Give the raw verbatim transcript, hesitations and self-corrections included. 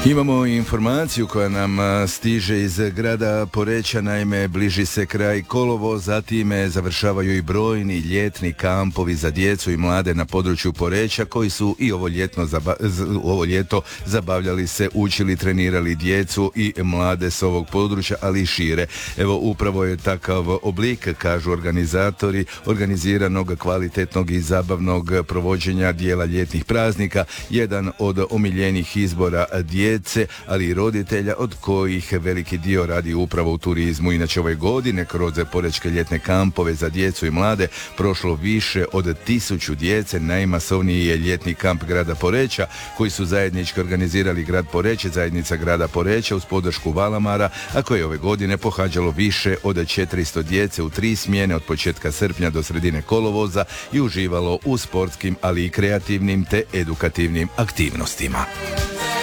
Imamo informaciju koja nam stiže iz grada Poreča, naime bliži se kraj kolovo, zatim završavaju i brojni ljetni kampovi za djecu i mlade na području Poreča koji su i ovo, ljetno zaba, ovo ljeto zabavljali se, učili, trenirali djecu i mlade s ovog područja, ali i šire. Evo upravo je takav oblik, kažu organizatori, organiziranog kvalitetnog i zabavnog provođenja dijela ljetnih praznika, jedan od omiljenih izbora djece, ali i roditelja, od kojih veliki dio radi upravo u turizmu. Inače ove godine kroz porečke ljetne kampove za djecu i mlade prošlo više od tisuću djece. Najmasovniji je ljetni kamp grada Poreča koji su zajednički organizirali grad Poreč, zajednica grada Poreča uz podršku Valamara, a koje je ove godine pohađalo više od četiristo djece u tri smjene od početka srpnja do sredine kolovoza i uživalo u sportskim, ali i kreativnim te edukativnim aktivnostima.